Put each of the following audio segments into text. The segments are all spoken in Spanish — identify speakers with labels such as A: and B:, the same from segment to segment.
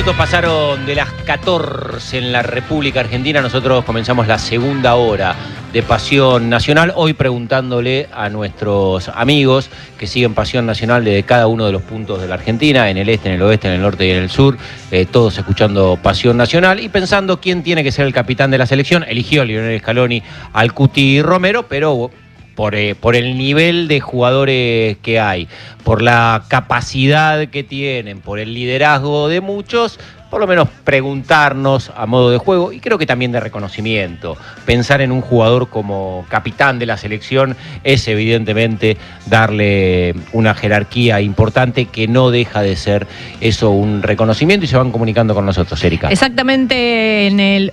A: minutos pasaron de las 14 en la República Argentina. Nosotros comenzamos la segunda hora de Pasión Nacional. Hoy preguntándole a nuestros amigos que siguen Pasión Nacional desde cada uno de los puntos de la Argentina, en el este, en el oeste, en el norte y en el sur, todos escuchando Pasión Nacional y pensando quién tiene que ser el capitán de la selección. Eligió Lionel Scaloni al Cuti Romero, pero por el nivel de jugadores que hay, por la capacidad que tienen, por el liderazgo de muchos, por lo menos preguntarnos a modo de juego y creo que también de reconocimiento. Pensar en un jugador como capitán de la selección es evidentemente darle una jerarquía importante que no deja de ser eso un reconocimiento y se van comunicando con nosotros, Erika.
B: Exactamente, en el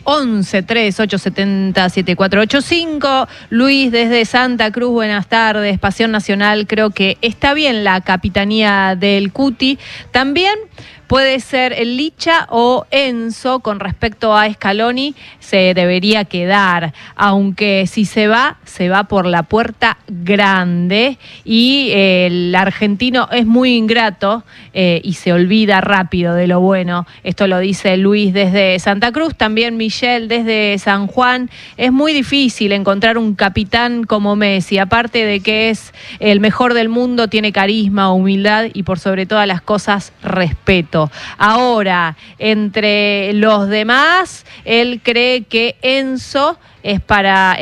B: 11-3870-7485. Luis desde Santa Cruz, buenas tardes. Pasión Nacional, creo que está bien la capitanía del Cuti. También puede ser el Licha o Enzo con respecto a Scaloni, se debería quedar, aunque si se va por la puerta grande y el argentino es muy ingrato y se olvida rápido de lo bueno. Esto lo dice Luis desde Santa Cruz, también Michelle desde San Juan. Es muy difícil encontrar un capitán como Messi, aparte de que es el mejor del mundo, tiene carisma, humildad y por sobre todas las cosas respeto. Ahora, entre los demás, él cree que Enzo está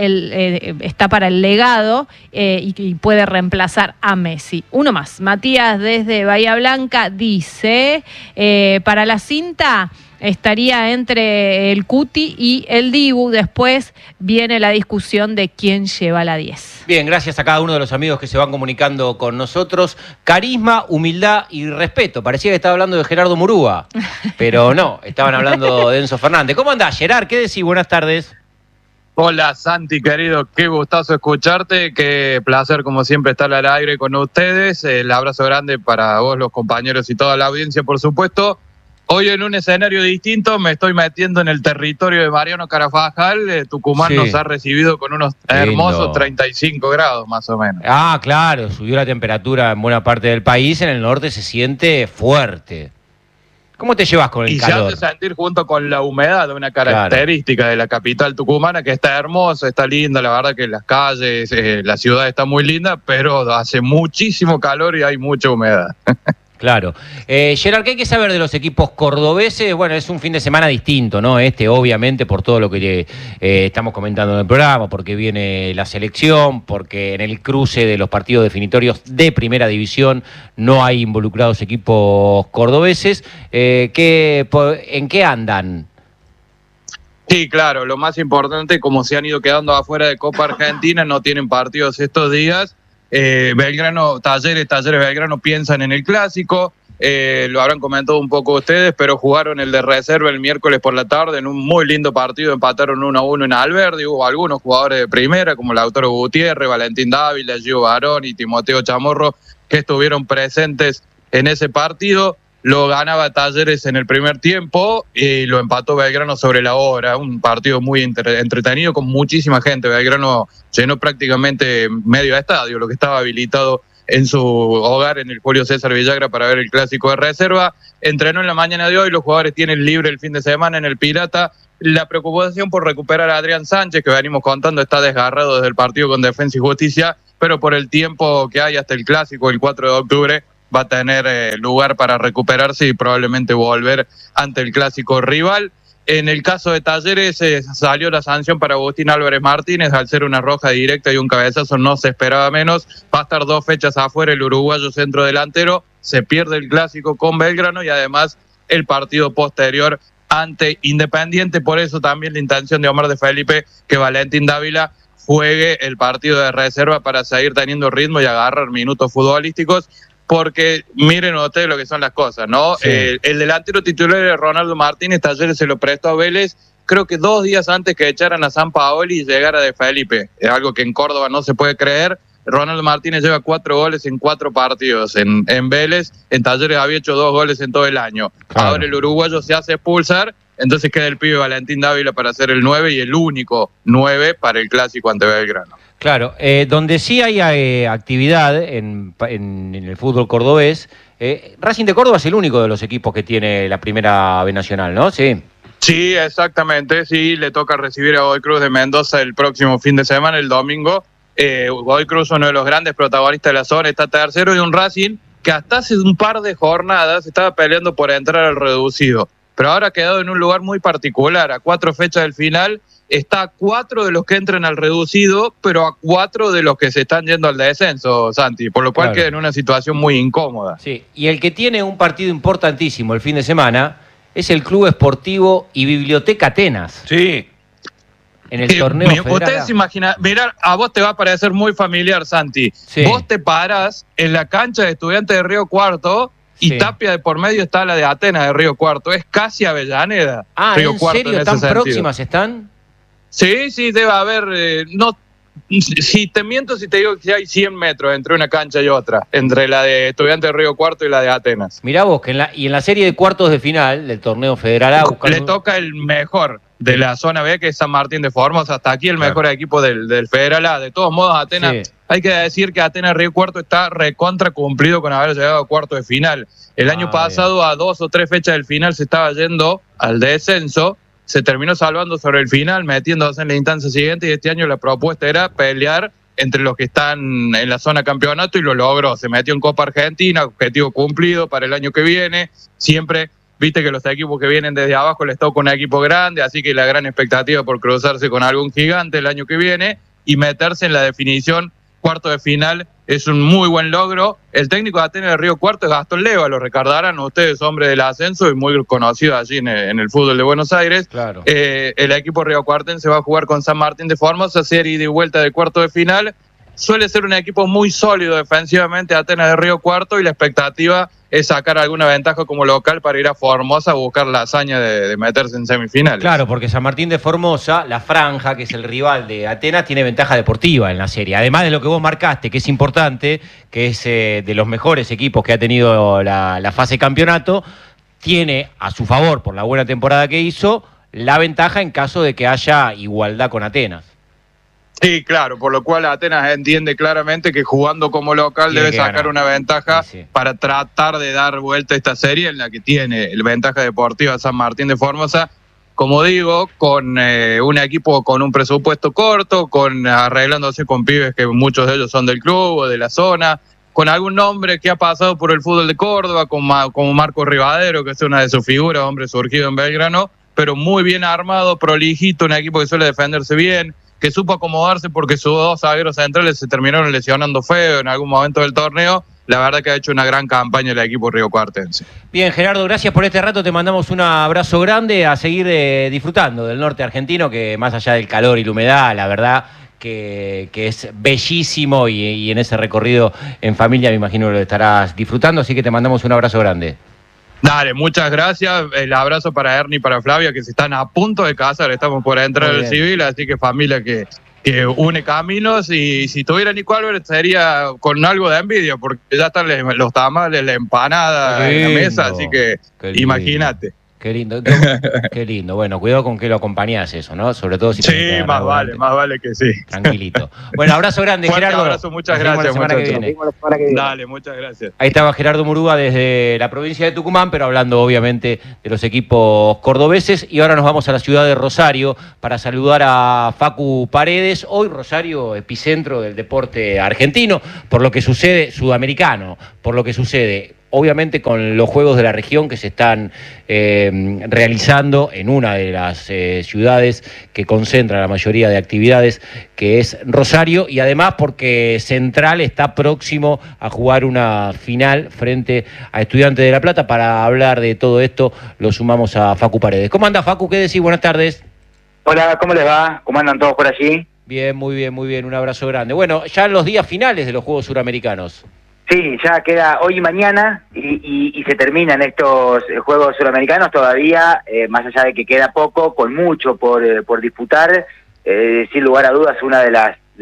B: para el legado y puede reemplazar a Messi. Uno más, Matías desde Bahía Blanca dice, para la cinta estaría entre el Cuti y el Dibu. Después viene la discusión de quién lleva la 10.
A: Bien, gracias a cada uno de los amigos que se van comunicando con nosotros. Carisma, humildad y respeto. Parecía que estaba hablando de Gerardo Murúa, pero no, estaban hablando de Enzo Fernández. ¿Cómo andás, Gerard? ¿Qué decís? Buenas tardes.
C: Hola Santi, querido, qué gustazo escucharte, qué placer como siempre estar al aire con ustedes. El abrazo grande para vos, los compañeros y toda la audiencia, por supuesto. Hoy en un escenario distinto me estoy metiendo en el territorio de Mariano Carabajal. Tucumán
A: Sí.
C: Nos ha recibido con unos hermosos 35 grados más o menos.
A: Ah, claro, subió la temperatura en buena parte del país, en el norte se siente fuerte. ¿Cómo te llevas con el calor?
C: Y se hace sentir junto con la humedad, una característica de la capital tucumana, que está hermosa, está linda, la verdad que las calles, la ciudad está muy linda, pero hace muchísimo calor y hay mucha humedad.
A: Claro. Gerard, ¿qué hay que saber de los equipos cordobeses? Bueno, es un fin de semana distinto, ¿no? Obviamente, por todo lo que estamos comentando en el programa, porque viene la selección, porque en el cruce de los partidos definitorios de Primera División no hay involucrados equipos cordobeses. ¿En qué andan?
C: Sí, claro, lo más importante, como se han ido quedando afuera de Copa Argentina, no tienen partidos estos días. Talleres Belgrano piensan en el clásico, lo habrán comentado un poco ustedes, pero jugaron el de reserva el miércoles por la tarde en un muy lindo partido, empataron 1-1 en Alberdi. Hubo algunos jugadores de primera como Lautaro Gutiérrez, Valentín Dávila, Gio Barón y Timoteo Chamorro que estuvieron presentes en ese partido. Lo ganaba Talleres en el primer tiempo y lo empató Belgrano sobre la hora. Un partido muy entretenido con muchísima gente. Belgrano llenó prácticamente medio estadio, lo que estaba habilitado en su hogar en el Julio César Villagra para ver el clásico de reserva. Entrenó en la mañana de hoy, los jugadores tienen libre el fin de semana en el Pirata. La preocupación por recuperar a Adrián Sánchez, que venimos contando, está desgarrado desde el partido con Defensa y Justicia, pero por el tiempo que hay hasta el clásico, el 4 de octubre, va a tener lugar para recuperarse y probablemente volver ante el clásico rival. En el caso de Talleres salió la sanción para Agustín Álvarez Martínez, al ser una roja directa y un cabezazo no se esperaba menos. Va a estar 2 fechas afuera el uruguayo centro delantero, se pierde el clásico con Belgrano y además el partido posterior ante Independiente. Por eso también la intención de Omar de Felipe que Valentín Dávila juegue el partido de reserva para seguir teniendo ritmo y agarrar minutos futbolísticos. Porque miren ustedes lo que son las cosas, ¿no?
A: Sí.
C: El delantero titular de Ronaldo Martínez, Talleres se lo prestó a Vélez, creo que 2 días antes que echaran a Sampaoli y llegara de Felipe. Es algo que en Córdoba no se puede creer. Ronaldo Martínez lleva 4 goles en 4 partidos en Vélez. En Talleres había hecho 2 goles en todo el año. Claro. Ahora el uruguayo se hace expulsar, entonces queda el pibe Valentín Dávila para ser el 9 y el único 9 para el clásico ante Belgrano.
A: Claro, donde sí hay actividad en el fútbol cordobés Racing de Córdoba es el único de los equipos que tiene la primera B Nacional, ¿no? Sí.
C: Sí, exactamente, sí, le toca recibir a Godoy Cruz de Mendoza el próximo fin de semana, el domingo. Godoy Cruz, uno de los grandes protagonistas de la zona, está tercero, y un Racing que hasta hace un par de jornadas estaba peleando por entrar al reducido, pero ahora ha quedado en un lugar muy particular. A 4 fechas del final está a 4 de los que entran al reducido, pero a 4 de los que se están yendo al descenso, Santi, por lo cual queda en una situación muy incómoda.
A: Sí, y el que tiene un partido importantísimo el fin de semana es el Club Esportivo y Biblioteca Atenas.
C: Sí.
A: En el torneo federal.
C: Ustedes se imaginan, mirá, a vos te va a parecer muy familiar, Santi.
A: Sí.
C: Vos te parás en la cancha de Estudiantes de Río Cuarto y
A: Sí.
C: Tapia de por medio está la de Atenas de Río Cuarto. Es casi Avellaneda.
A: Ah,
C: Río
A: ¿en
C: Cuarto,
A: serio?
C: en ese
A: ¿Tan
C: sentido.
A: próximas están?
C: Sí, debe haber. No, si te miento si te digo que hay 100 metros entre una cancha y otra, entre la de Estudiantes de Río Cuarto y la de Atenas.
A: Mirá vos, que en la serie de cuartos de final del torneo federal A
C: Le toca el mejor de la zona B, que es San Martín de Formosa. Hasta aquí el mejor equipo del Federal A. De todos modos, Atenas,
A: Sí.
C: hay que decir que Atenas Río Cuarto está recontra cumplido con haber llegado a cuarto de final. El año pasado, bien, a 2 o 3 fechas del final, se estaba yendo al descenso. Se terminó salvando sobre el final, metiéndose en la instancia siguiente, y este año la propuesta era pelear entre los que están en la zona campeonato, y lo logró. Se metió en Copa Argentina, objetivo cumplido para el año que viene. Siempre, viste que los equipos que vienen desde abajo les toca un equipo grande, así que la gran expectativa por cruzarse con algún gigante el año que viene y meterse en la definición cuarto de final es un muy buen logro. El técnico de Atenas de Río Cuarto es Gastón Leva, lo recordarán ustedes, hombre del ascenso y muy conocido allí en el fútbol de Buenos Aires.
A: Claro.
C: El equipo riocuartense va a jugar con San Martín de Formosa, serie de vuelta de cuarto de final. Suele ser un equipo muy sólido defensivamente, Atenas de Río Cuarto, y la expectativa es sacar alguna ventaja como local para ir a Formosa a buscar la hazaña de meterse en semifinales.
A: Claro, porque San Martín de Formosa, la franja, que es el rival de Atenas, tiene ventaja deportiva en la serie. Además de lo que vos marcaste, que es importante, que es de los mejores equipos que ha tenido la fase campeonato, tiene a su favor, por la buena temporada que hizo, la ventaja en caso de que haya igualdad con Atenas.
C: Sí, claro, por lo cual Atenas entiende claramente que jugando como local
A: Tiene
C: debe sacar una ventaja para tratar de dar vuelta a esta serie en la que tiene el ventaja deportiva San Martín de Formosa, como digo, con un equipo con un presupuesto corto, arreglándose con pibes que muchos de ellos son del club o de la zona, con algún nombre que ha pasado por el fútbol de Córdoba, como Marco Rivadero, que es una de sus figuras, hombre surgido en Belgrano, pero muy bien armado, prolijito, un equipo que suele defenderse bien, que supo acomodarse porque sus 2 zagueros centrales se terminaron lesionando feo en algún momento del torneo. La verdad que ha hecho una gran campaña el equipo riocuartense.
A: Bien, Gerardo, gracias por este rato. Te mandamos un abrazo grande, a seguir disfrutando del norte argentino, que más allá del calor y la humedad, la verdad que es bellísimo, y en ese recorrido en familia me imagino que lo estarás disfrutando, así que te mandamos un abrazo grande.
C: Dale, muchas gracias. El abrazo para Ernie y para Flavia, que se están a punto de casar. Estamos por entrar al civil, así que familia que une caminos. Y si tuviera Nico Álvarez sería con algo de envidia, porque ya están los tamales, la empanada en la mesa, así que imagínate.
A: Qué lindo, qué lindo. Bueno, cuidado con que lo acompañás eso, ¿no? Sobre todo si...
C: Sí, más vale que sí.
A: Tranquilito. Bueno, abrazo grande,
C: fuerte
A: Gerardo.
C: Abrazo, muchas gracias.
A: La semana que viene.
C: Dale, muchas gracias.
A: Ahí estaba Gerardo Murúa desde la provincia de Tucumán, pero hablando obviamente de los equipos cordobeses. Y ahora nos vamos a la ciudad de Rosario para saludar a Facu Paredes. Hoy Rosario, epicentro del deporte argentino, por lo que sucede, sudamericano, por lo que sucede obviamente con los Juegos de la Región que se están realizando en una de las ciudades que concentra la mayoría de actividades, que es Rosario, y además porque Central está próximo a jugar una final frente a Estudiantes de La Plata. Para hablar de todo esto lo sumamos a Facu Paredes. ¿Cómo anda, Facu? ¿Qué decís? Buenas tardes.
D: Hola, ¿cómo les va? ¿Cómo andan todos por allí?
A: Bien, muy bien, muy bien. Un abrazo grande. Bueno, ya en los días finales de los Juegos Suramericanos.
D: Sí, ya queda hoy y mañana y se terminan estos Juegos Suramericanos todavía, más allá de que queda poco, con mucho por disputar. Sin lugar a dudas, una de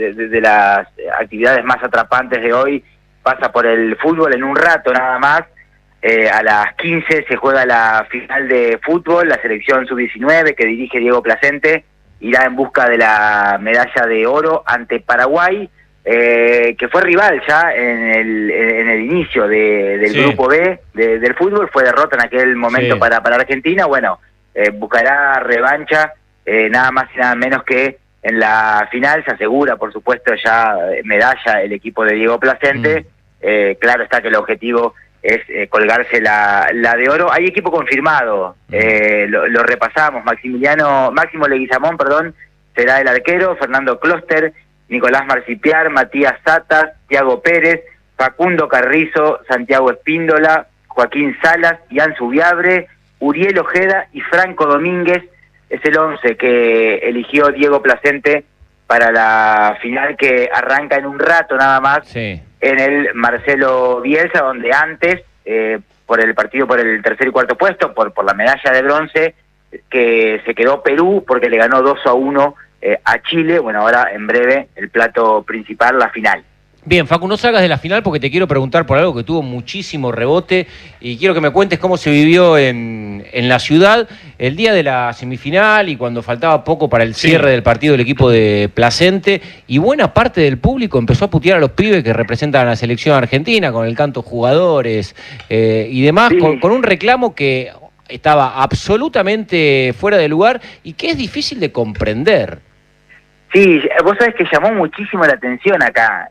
D: las actividades más atrapantes de hoy pasa por el fútbol. En un rato nada más, a las 15 se juega la final de fútbol. La selección sub-19 que dirige Diego Placente irá en busca de la medalla de oro ante Paraguay. que fue rival ya en el inicio del grupo B del fútbol, fue derrota en aquel momento para Argentina. Bueno, buscará revancha, nada más y nada menos que en la final. Se asegura, por supuesto, ya medalla el equipo de Diego Placente. Claro está que el objetivo es colgarse la de oro. Hay equipo confirmado, lo repasamos. Máximo Leguizamón, será el arquero. Fernando Closter, Nicolás Marcipiar, Matías Satas, Thiago Pérez, Facundo Carrizo, Santiago Espíndola, Joaquín Salas, Ian Subiabre, Uriel Ojeda y Franco Domínguez. Es el 11 que eligió Diego Placente para la final, que arranca en un rato nada más en el Marcelo Bielsa, donde antes, por el partido por el tercer y cuarto puesto, por la medalla de bronce, que se quedó Perú porque le ganó 2-1 a Chile. Bueno, ahora en breve el plato principal, la final.
A: Bien, Facu, no salgas de la final porque te quiero preguntar por algo que tuvo muchísimo rebote y quiero que me cuentes cómo se vivió en la ciudad el día de la semifinal y cuando faltaba poco para el cierre del partido del equipo de Placente, y buena parte del público empezó a putear a los pibes que representan a la selección argentina con el canto jugadores y demás, con un reclamo que estaba absolutamente fuera de lugar y que es difícil de comprender.
D: Sí, vos sabés que llamó muchísimo la atención acá.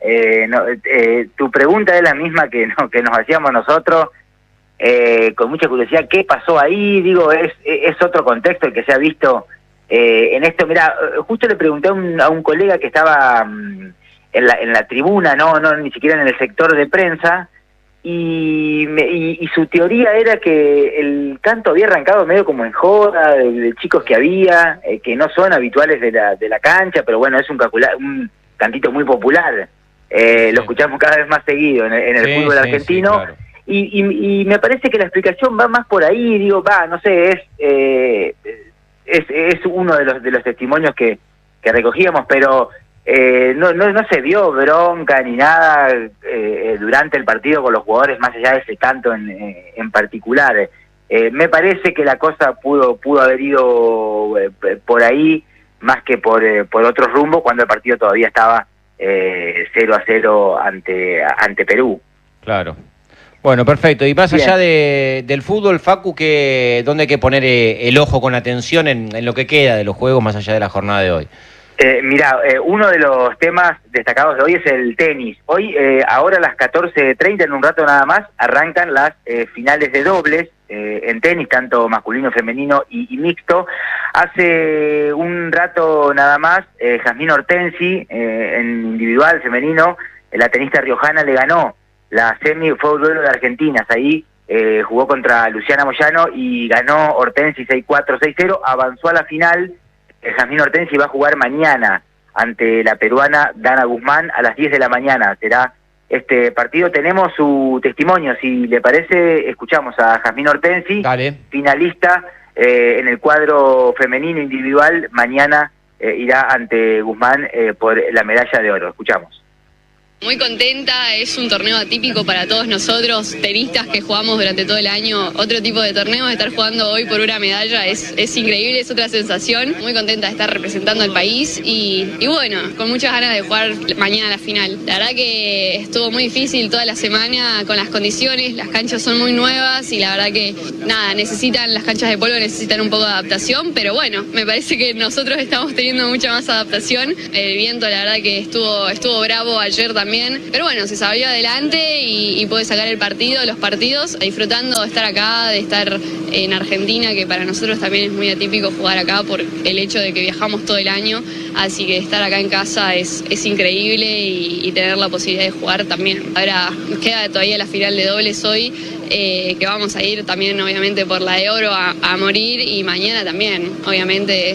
D: Tu pregunta es la misma que nos hacíamos nosotros, con mucha curiosidad. ¿Qué pasó ahí? Digo, es otro contexto el que se ha visto en esto. Mirá, justo le pregunté a un colega que estaba en la tribuna, no ni siquiera en el sector de prensa, y su teoría era que el canto había arrancado medio como en joda, de chicos que había, que no son habituales de la cancha, pero bueno, es un cantito muy popular. Lo escuchamos cada vez más seguido en el fútbol argentino. Claro. Y me parece que la explicación va más por ahí. Digo, no sé, es uno de los testimonios que recogíamos, pero no se vio bronca ni nada durante el partido con los jugadores, más allá de ese canto en particular. Me parece que la cosa pudo haber ido por ahí más que por otros rumbos, cuando el partido todavía estaba 0-0 ante Perú.
A: Claro. Bueno, perfecto. Y más allá del fútbol, Facu, ¿dónde hay que poner el ojo con atención en lo que queda de los juegos más allá de la jornada de hoy?
D: Mirá, uno de los temas destacados de hoy es el tenis. Hoy, ahora a las 14:30, en un rato nada más, arrancan las finales de dobles en tenis, tanto masculino, femenino y mixto. Hace un rato nada más, Jazmín Hortensi, en individual femenino, la tenista riojana le ganó la semi, fue un duelo de argentinas. Ahí jugó contra Luciana Moyano y ganó Hortensi 6-4, 6-0, avanzó a la final. Jazmín Hortensi va a jugar mañana ante la peruana Dana Guzmán a las 10 de la mañana. Será este partido. Tenemos su testimonio, si le parece, escuchamos a Jazmín Hortensi, finalista en el cuadro femenino individual. Mañana irá ante Guzmán por la medalla de oro. Escuchamos.
E: Muy contenta, es un torneo atípico para todos nosotros, tenistas que jugamos durante todo el año otro tipo de torneos. Estar jugando hoy por una medalla es increíble, es otra sensación. Muy contenta de estar representando al país y bueno, con muchas ganas de jugar mañana la final. La verdad que estuvo muy difícil toda la semana con las condiciones, las canchas son muy nuevas y la verdad que nada, las canchas de polvo necesitan un poco de adaptación, pero bueno, me parece que nosotros estamos teniendo mucha más adaptación. El viento la verdad que estuvo bravo ayer también. Pero bueno, se salió adelante y pude sacar los partidos, disfrutando de estar acá, de estar en Argentina, que para nosotros también es muy atípico jugar acá por el hecho de que viajamos todo el año, así que estar acá en casa es increíble y tener la posibilidad de jugar también. Ahora nos queda todavía la final de dobles hoy, que vamos a ir también obviamente por la de oro a morir, y mañana también, obviamente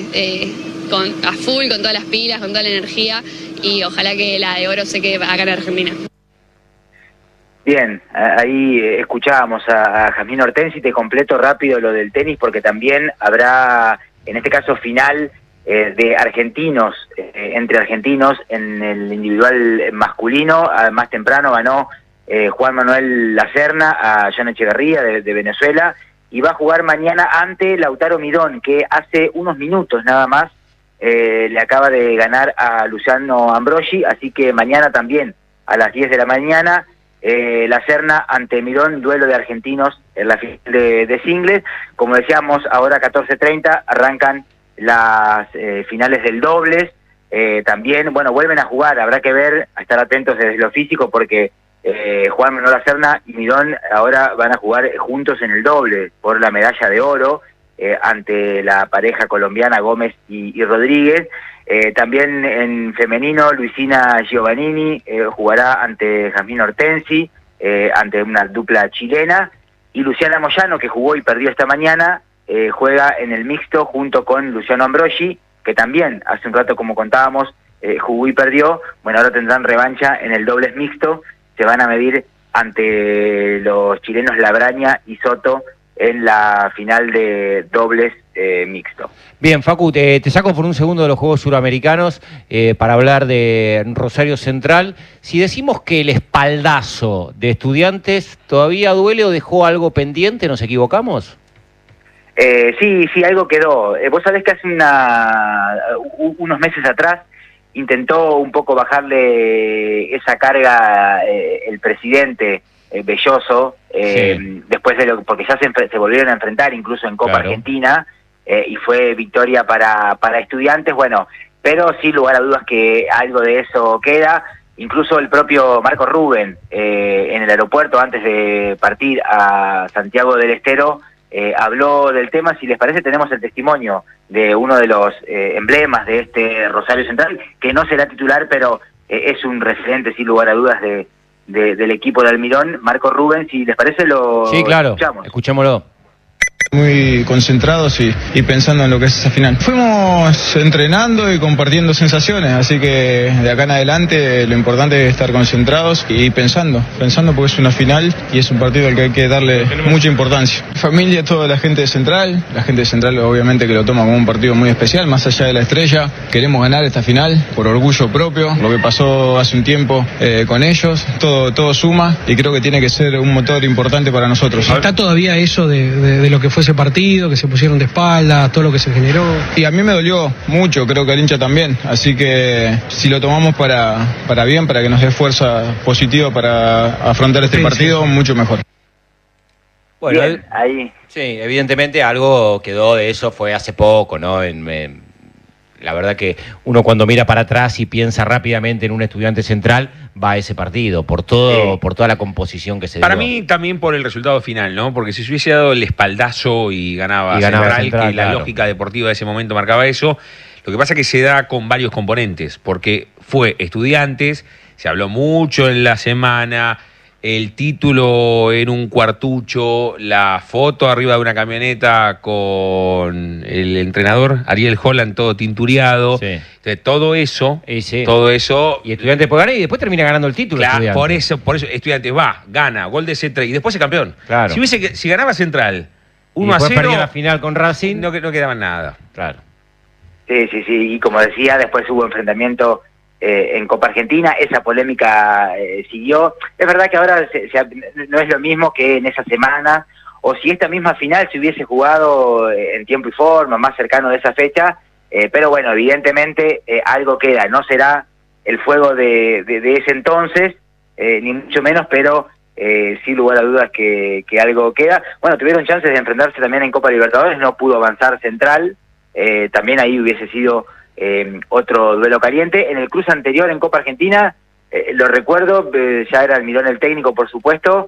E: a full, con todas las pilas, con toda la energía, y ojalá que la de oro se quede acá en Argentina.
D: Bien, ahí escuchábamos a Jazmín Hortensi. Te completo rápido lo del tenis porque también habrá, en este caso, final de argentinos, entre argentinos en el individual masculino. Más temprano ganó Juan Manuel Lacerna a Jan Echeverría de Venezuela, y va a jugar mañana ante Lautaro Midón, que hace unos minutos nada más le acaba de ganar a Luciano Ambrogi, así que mañana también a las 10 de la mañana la Serna ante Mirón, duelo de argentinos en la final de singles. Como decíamos, ahora 14:30 arrancan las finales del dobles. También, bueno, vuelven a jugar, habrá que ver, a estar atentos desde lo físico, porque Juan Manuel Lacerna y Mirón ahora van a jugar juntos en el doble por la medalla de oro ante la pareja colombiana Gómez y Rodríguez. También en femenino, Luisina Giovannini jugará ante Jasmine Hortensi, ante una dupla chilena, y Luciana Moyano, que jugó y perdió esta mañana, juega en el mixto junto con Luciano Ambrogi, que también hace un rato, como contábamos, jugó y perdió. Bueno, ahora tendrán revancha en el dobles mixto, se van a medir ante los chilenos Labraña y Soto en la final de dobles mixto.
A: Bien, Facu, te saco por un segundo de los Juegos Suramericanos para hablar de Rosario Central. Si decimos que el espaldazo de Estudiantes todavía duele o dejó algo pendiente, ¿nos equivocamos?
D: Sí, algo quedó. Vos sabés que hace unos meses atrás intentó un poco bajarle esa carga el presidente Belloso,
A: sí.
D: Después de porque ya se volvieron a enfrentar incluso en Copa Argentina, y fue victoria para Estudiantes. Bueno, pero sin lugar a dudas que algo de eso queda. Incluso el propio Marco Rubén en el aeropuerto, antes de partir a Santiago del Estero, habló del tema. Si les parece, tenemos el testimonio de uno de los emblemas de este Rosario Central, que no será titular, pero es un referente sin lugar a dudas del equipo de Almirón, Marco Rubén. Si les parece,
A: sí, claro,
D: escuchamos.
A: Escuchémoslo.
F: Muy concentrados y pensando en lo que es esa final. Fuimos entrenando y compartiendo sensaciones, así que de acá en adelante lo importante es estar concentrados y pensando porque es una final y es un partido al que hay que darle mucha importancia. Familia, toda la gente de Central obviamente que lo toma como un partido muy especial, más allá de la estrella. Queremos ganar esta final por orgullo propio, lo que pasó hace un tiempo con ellos, todo suma y creo que tiene que ser un motor importante para nosotros.
G: ¿Está todavía eso de lo que fue ese partido, que se pusieron de espalda, todo lo que se generó?
F: Y a mí me dolió mucho, creo que al hincha también, así que si lo tomamos para bien, para que nos dé fuerza positiva para afrontar este partido, mucho mejor.
A: Bueno,
D: bien, ahí.
A: Sí, evidentemente algo quedó de eso, fue hace poco, ¿no? La verdad que uno cuando mira para atrás y piensa rápidamente en un Estudiante Central, va a ese partido, por toda la composición que se dio.
H: Para mí también por el resultado final, ¿no? Porque si se hubiese dado el espaldazo y ganaba Central, que la lógica deportiva de ese momento marcaba eso, lo que pasa es que se da con varios componentes, porque fue Estudiantes, se habló mucho en la semana, el título en un cuartucho, la foto arriba de una camioneta con el entrenador Ariel Holland todo tintureado. Sí. Entonces, todo eso.
A: Y Estudiantes puede ganar y después termina ganando el título.
H: Claro, por eso Estudiantes gana, gol de Central y después es campeón. Claro. Si ganaba Central 1-0,
A: perdía la final con Racing,
H: no quedaba nada.
A: Claro.
D: Sí, y como decía, después hubo enfrentamiento en Copa Argentina, esa polémica siguió. Es verdad que ahora no es lo mismo que en esa semana, o si esta misma final se hubiese jugado en tiempo y forma, más cercano de esa fecha, pero bueno, evidentemente algo queda, no será el fuego de ese entonces, ni mucho menos, pero sin lugar a dudas que algo queda. Bueno, tuvieron chances de enfrentarse también en Copa Libertadores, no pudo avanzar Central, también ahí hubiese sido otro duelo caliente. En el cruce anterior en Copa Argentina, lo recuerdo, ya era Almirón el técnico, por supuesto,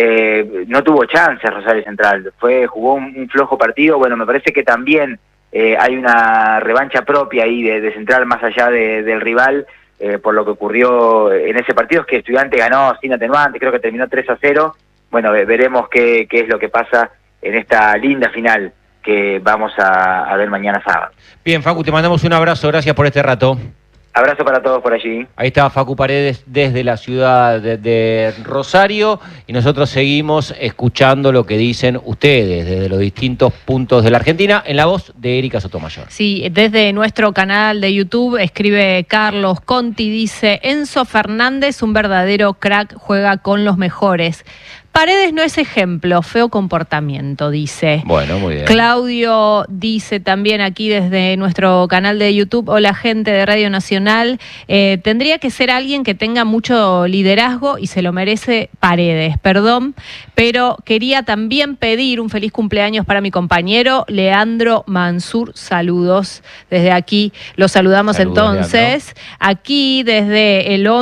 D: no tuvo chances Rosario Central, jugó un flojo partido. Bueno, me parece que también hay una revancha propia ahí de Central, más allá del rival, por lo que ocurrió en ese partido. Es que Estudiante ganó sin atenuante, creo que terminó 3-0. Bueno, veremos qué es lo que pasa en esta linda final que vamos a ver mañana sábado.
A: Bien, Facu, te mandamos un abrazo, gracias por este rato.
D: Abrazo para todos por allí.
A: Ahí está Facu Paredes desde la ciudad de Rosario y nosotros seguimos escuchando lo que dicen ustedes desde los distintos puntos de la Argentina en la voz de Erika Sotomayor.
B: Sí, desde nuestro canal de YouTube escribe Carlos Conti, dice: Enzo Fernández, un verdadero crack, juega con los mejores. Paredes no es ejemplo, feo comportamiento, dice.
A: Bueno, muy bien.
B: Claudio dice también aquí desde nuestro canal de YouTube, hola gente de Radio Nacional, tendría que ser alguien que tenga mucho liderazgo y se lo merece Paredes, perdón, pero quería también pedir un feliz cumpleaños para mi compañero Leandro Mansur, saludos desde aquí, los saludamos. Saludos, entonces, Leandro. Aquí desde el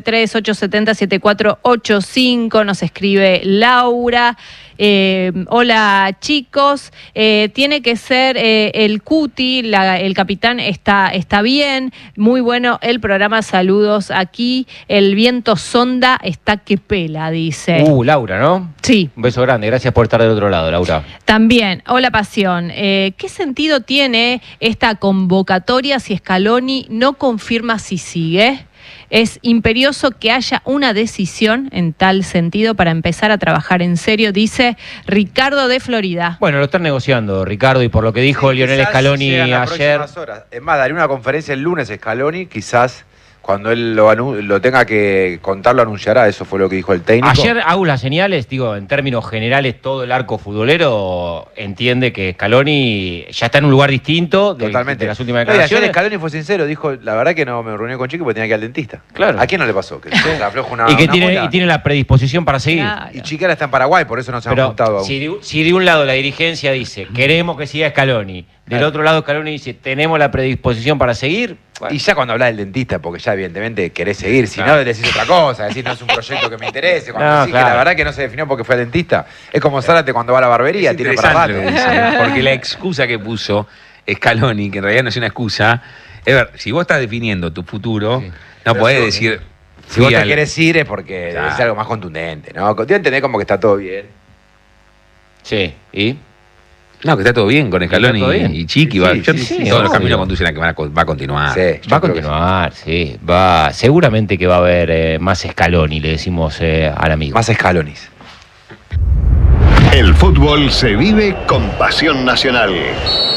B: 11-3870-7485 nos escribe Laura. Hola chicos, tiene que ser el Cuti, el capitán está bien, muy bueno el programa, saludos aquí, el viento sonda está que pela, dice.
A: Laura, ¿no?
B: Sí.
A: Un beso grande, gracias por estar del otro lado, Laura.
B: También, hola Pasión, ¿qué sentido tiene esta convocatoria si Scaloni no confirma si sigue? Es imperioso que haya una decisión en tal sentido para empezar a trabajar en serio, dice Ricardo de Florida.
A: Bueno, lo están negociando, Ricardo, y por lo que dijo Lionel Scaloni ayer.
I: Horas. Es más, daré una conferencia el lunes Scaloni, quizás cuando él lo tenga que contar, lo anunciará. Eso fue lo que dijo el técnico.
A: Ayer hago las señales, digo, en términos generales, todo el arco futbolero entiende que Scaloni ya está en un lugar distinto de las últimas declaraciones.
I: Ayer Scaloni fue sincero, dijo, la verdad que no me reuní con Chiqui porque tenía que ir al dentista.
A: Claro.
I: ¿A quién no le pasó? Que se afloja una
A: y que tiene la predisposición para seguir.
B: Claro.
I: Y Chiqui ahora está en Paraguay, por eso no se han juntado aún.
A: Si de un lado la dirigencia dice, queremos que siga Scaloni, del otro lado Scaloni dice, tenemos la predisposición para seguir.
I: Bueno. Y ya cuando hablas del dentista, porque ya evidentemente querés seguir, si no decís otra cosa, decís no es un proyecto que me interese, cuando decís que la verdad que no se definió porque fue al dentista, es como Zárate cuando va a la barbería,
H: es
I: tiene para rato.
H: Porque la excusa que puso Scaloni, que en realidad no es una excusa, es ver, si vos estás definiendo tu futuro, no podés decir...
I: Si vos te querés ir es porque es algo más contundente, ¿no? Yo entendés como que está todo bien.
A: Sí, ¿y...?
H: No, que está todo bien con Scaloni y Chiqui. Todos los caminos conducen a que va a continuar.
A: Sí, va a continuar, sí. Seguramente que va a haber más Scaloni, le decimos al amigo.
I: Más Scalonis.
J: El fútbol se vive con pasión nacional.